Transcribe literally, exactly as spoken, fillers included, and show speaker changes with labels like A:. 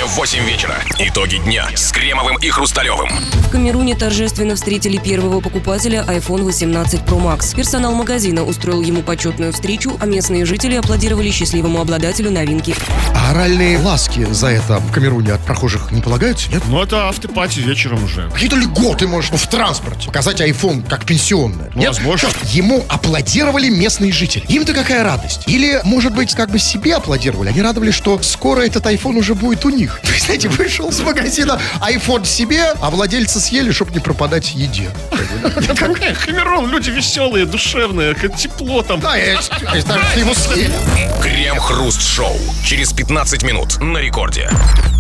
A: в восемь вечера. Итоги дня с Кремовым и Хрусталевым.
B: В Камеруне торжественно встретили первого покупателя айфон восемнадцать про макс. Персонал магазина устроил ему почетную встречу, а местные жители аплодировали счастливому обладателю новинки.
C: А оральные ласки за это в Камеруне от прохожих не полагаются, нет?
D: Ну, это автопати вечером уже.
C: Какие-то льготы, может, в транспорте. Показать айфон как пенсионное.
D: Ну, возможно.
C: Что, ему аплодировали местные жители. Им-то какая радость. Или, может быть, как бы себе аплодировали. Они радовались, что скоро этот айфон уже будет у них. Вы знаете, вышел с магазина айфон себе, а владельцы съели, чтобы не пропадать в еде.
D: Камерун, люди веселые, душевные, тепло там.
C: Да, есть. Даже его съели.
A: Крем-хруст-шоу. Через пятнадцать минут на рекорде.